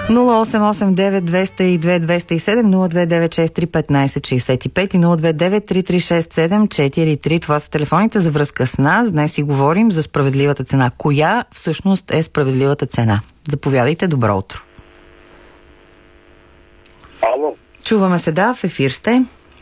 0889-202-207, 029631565 и 029336743. Това са телефоните за връзка с нас. Днес си говорим за справедливата цена. Коя всъщност е справедливата цена? Заповядайте, добро утро. Ало. Чуваме се, да, в ефир сте.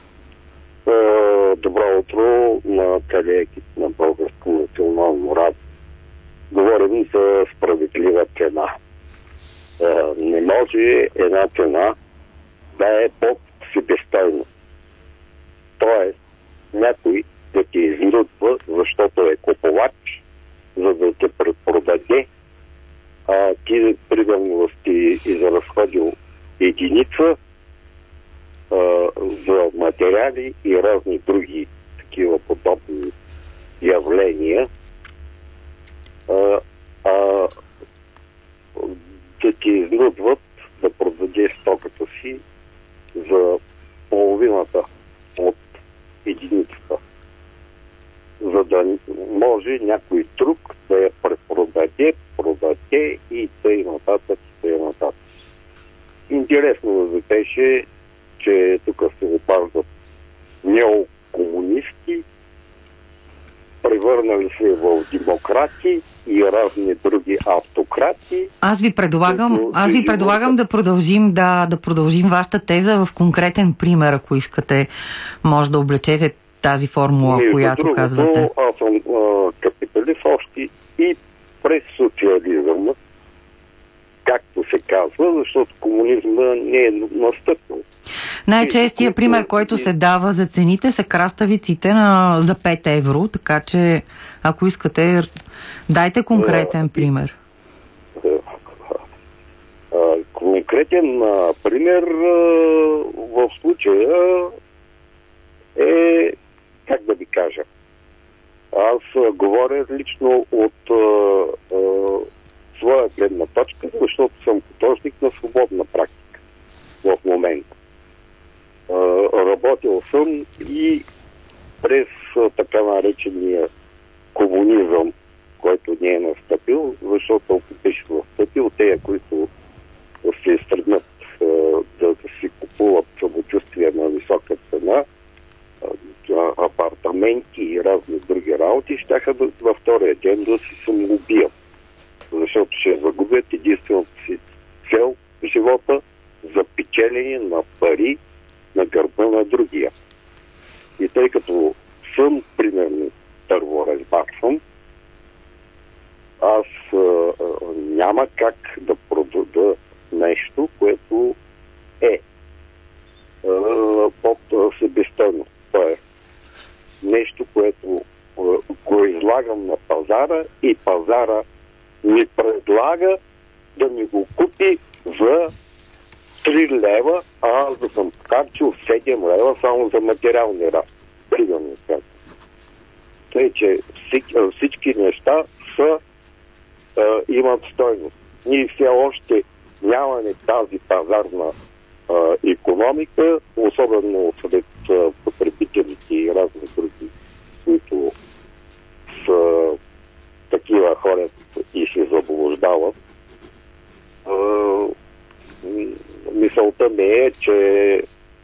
Добро утро на целия екип на Българско национално радио. Говорим за справедлива цена. Не може една цена да е под себестойност. Тоест, някой да ти изнудва, защото е купувач, за да те препродаде, ти примерно си изразходил единица за материали и разни други такива подобни явления, да ти изнудват да продадеш стоката си за половината от единицата, за да може някой друг да я препродаде, продаде и тъй нататък, тъй нататък. Интересно да беше, че тук се опазват неокомунисти, превърнали се в демократи и разни други автократи. Аз ви предлагам да продължим вашата теза в конкретен пример, ако искате. Може да облечете тази формула, която казвате. Аз съм капиталист още и през социализъм, както се казва, защото комунизма не е настъпил. Най-честият пример, който се дава за цените, са краставиците за 5 евро, така че ако искате, дайте конкретен пример. Конкретен пример в случая е, как да ви кажа, аз говоря лично от своя гледна точка, защото съм художник на свободна практика в момента. Работил съм и през така наречения комунизъм, който не е настъпил, защото ако беше настъпил, те, които се стремят да си купуват самочувствие на висока цена, апартаменти и разни други работи, щяха във втория ден да си самоубият. Защото ще загубят единствената си цел в живота за печелене на пари на гърба на другия. И тъй като съм, примерно, дърворезбар съм, аз няма как да продада нещо, което е под себестойност. Тоест, нещо, което го излагам на пазара и пазара ми предлага да ми го купи за 3 лева, а аз да съм харчил 7 лева само за материални разходи. Тъй, че всички неща имат стойност. Ние все още нямаме тази пазарна икономика, особено сред потребителите и разни други, които са такива хора и се заблуждават. Мисълта ми е, че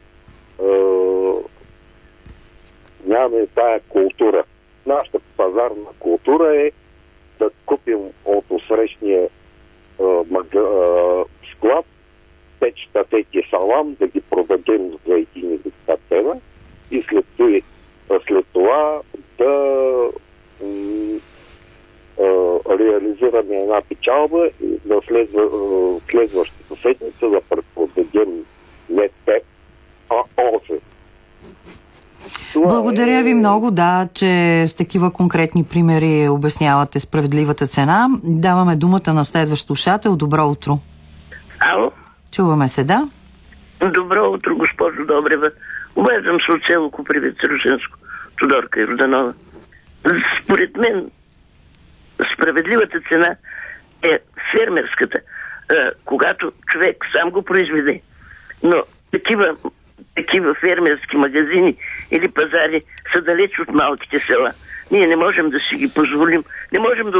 нямаме тая култура. Нашата пазарна култура е да купим от осрещния склад 5 щатейки салам, да ги продадем за единица цена и след това да реализираме една печалба и на следващата седмица да препродадем не 5, а 8. Благодаря ви много, че с такива конкретни примери обяснявате справедливата цена. Даваме думата на следващ слушател. Добро утро. Ало? Чуваме се, да? Добро утро, госпожо Добрева. Обаждам се от село Копривец, Русенско, Тодорка и Роданова. Според мен справедливата цена е фермерската, когато човек сам го произведе. Но такива фермерски магазини или пазари са далеч от малките села. Ние не можем да си ги позволим, не можем да